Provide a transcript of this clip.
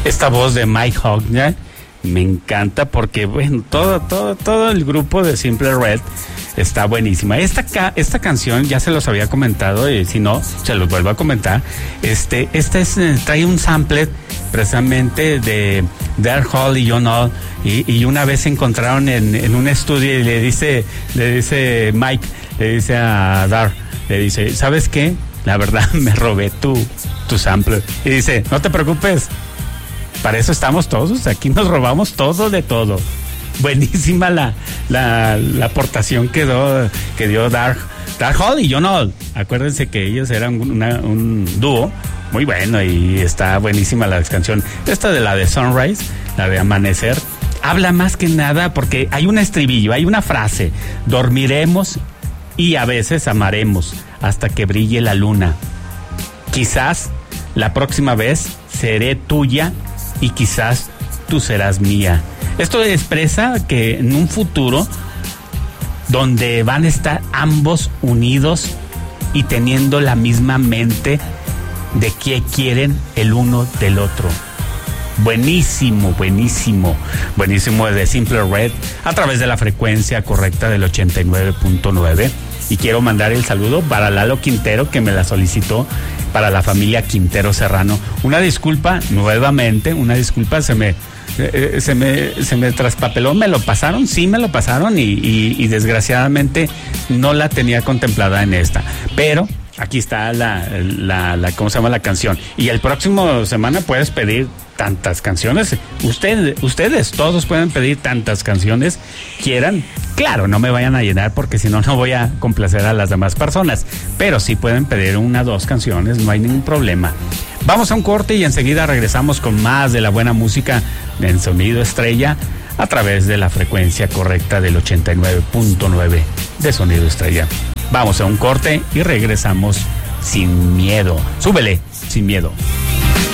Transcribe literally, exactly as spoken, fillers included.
Esta voz de Mike Hogner me encanta porque, bueno, todo, todo, todo el grupo de Simple Red está buenísima. Esta ca esta canción ya se los había comentado y si no, se los vuelvo a comentar. Este, esta es, trae un sample precisamente de Daryl Hall y John All, y, y una vez se encontraron en, en un estudio y le dice, le dice Mike, le dice a Dar, le dice, ¿sabes qué? La verdad me robé tu, tu sample. Y dice, no te preocupes, para eso estamos todos, aquí nos robamos todo de todo. Buenísima la, la, la aportación que dio, que dio Dark, Dark Hall y John All. Acuérdense que ellos eran una, un dúo muy bueno y está buenísima la canción. Esta de la de Sunrise, la de Amanecer, habla más que nada porque hay un estribillo, hay una frase: dormiremos y a veces amaremos hasta que brille la luna. Quizás la próxima vez seré tuya y quizás tú serás mía. Esto expresa que en un futuro donde van a estar ambos unidos y teniendo la misma mente de qué quieren el uno del otro. Buenísimo, buenísimo, buenísimo de Simple Red a través de la frecuencia correcta del ochenta y nueve punto nueve. Y quiero mandar el saludo para Lalo Quintero, que me la solicitó, para la familia Quintero Serrano. Una disculpa, nuevamente, una disculpa, se me, eh, se me, se me traspapeló, me lo pasaron, sí me lo pasaron y, y, y desgraciadamente no la tenía contemplada en esta. Pero aquí está la, la, la, ¿cómo se llama la canción? Y el próximo semana puedes pedir tantas canciones. Usted, ustedes todos pueden pedir tantas canciones quieran. Claro, no me vayan a llenar porque si no, no voy a complacer a las demás personas. Pero sí pueden pedir una o dos canciones, no hay ningún problema. Vamos a un corte y enseguida regresamos con más de la buena música en Sonido Estrella a través de la frecuencia correcta del ochenta y nueve punto nueve de Sonido Estrella. Vamos a un corte y regresamos sin miedo. Súbele, sin miedo.